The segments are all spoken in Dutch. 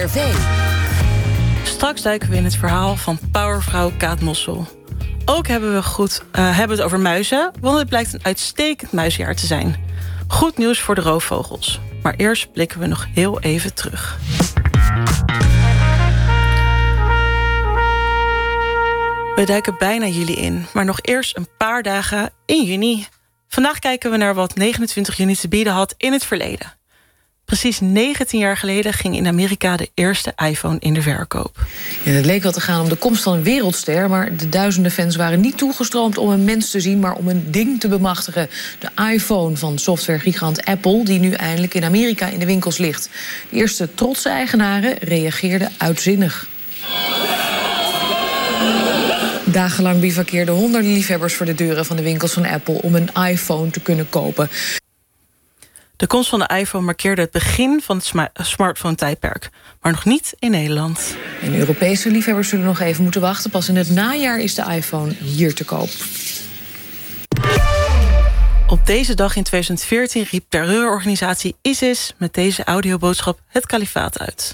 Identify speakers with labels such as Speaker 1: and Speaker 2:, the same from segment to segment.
Speaker 1: RV.
Speaker 2: Straks duiken we in het verhaal van powervrouw Kaat Mossel. Ook hebben we het over muizen, want het blijkt een uitstekend muizenjaar te zijn. Goed nieuws voor de roofvogels. Maar eerst blikken we nog heel even terug. We duiken bijna juli in, maar nog eerst een paar dagen in juni. Vandaag kijken we naar wat 29 juni te bieden had in het verleden. Precies 19 jaar geleden ging in Amerika de eerste iPhone in de verkoop.
Speaker 3: Ja, het leek wel te gaan om de komst van een wereldster, maar de duizenden fans waren niet toegestroomd om een mens te zien, maar om een ding te bemachtigen. De iPhone van softwaregigant Apple, die nu eindelijk in Amerika in de winkels ligt. De eerste trotse eigenaren reageerden uitzinnig. Dagenlang bivakkeerden honderden liefhebbers voor de deuren van de winkels van Apple om een iPhone te kunnen kopen.
Speaker 2: De komst van de iPhone markeerde het begin van het smartphone-tijdperk, maar nog niet in Nederland.
Speaker 3: En Europese liefhebbers zullen nog even moeten wachten. Pas in het najaar is de iPhone hier te koop.
Speaker 2: Op deze dag in 2014 riep terreurorganisatie ISIS met deze audioboodschap het kalifaat uit.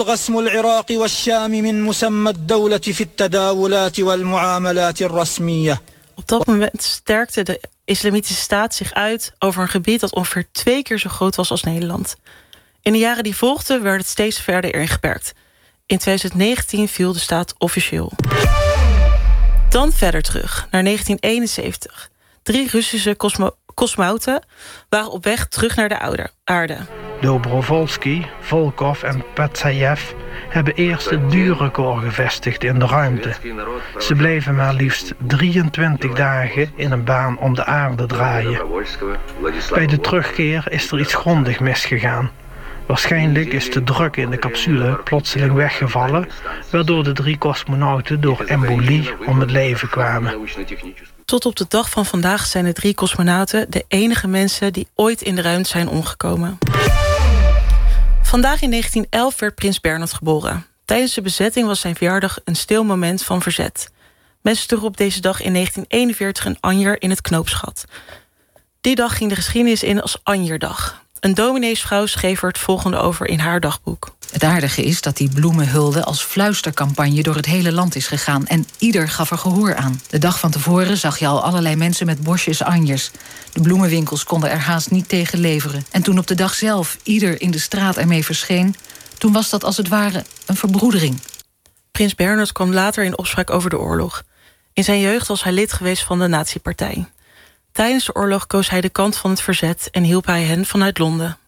Speaker 2: Op dat moment sterkte de Islamitische Staat zich uit over een gebied dat ongeveer 2 keer zo groot was als Nederland. In de jaren die volgden werd het steeds verder ingeperkt. In 2019 viel de staat officieel. Dan verder terug, naar 1971. 3 Russische cosmonauten waren op weg terug naar de aarde.
Speaker 4: Dobrovolsky, Volkov en Petsayev hebben eerst het duurrecord gevestigd in de ruimte. Ze bleven maar liefst 23 dagen in een baan om de aarde draaien. Bij de terugkeer is er iets grondig misgegaan. Waarschijnlijk is de druk in de capsule plotseling weggevallen, waardoor de 3 cosmonauten door embolie om het leven kwamen.
Speaker 2: Tot op de dag van vandaag zijn de 3 cosmonauten de enige mensen die ooit in de ruimte zijn omgekomen. Vandaag in 1911 werd prins Bernhard geboren. Tijdens de bezetting was zijn verjaardag een stil moment van verzet. Mensen sloegen op deze dag in 1941 een anjer in het knoopsgat. Die dag ging de geschiedenis in als Anjerdag. Een domineesvrouw schreef er het volgende over in haar dagboek.
Speaker 5: Het aardige is dat die bloemenhulde als fluistercampagne door het hele land is gegaan en ieder gaf er gehoor aan. De dag van tevoren zag je al allerlei mensen met bosjes anjers. De bloemenwinkels konden er haast niet tegen leveren. En toen op de dag zelf ieder in de straat ermee verscheen, toen was dat als het ware een verbroedering.
Speaker 2: Prins Bernhard kwam later in opspraak over de oorlog. In zijn jeugd was hij lid geweest van de Nazi-partij. Tijdens de oorlog koos hij de kant van het verzet en hielp hij hen vanuit Londen.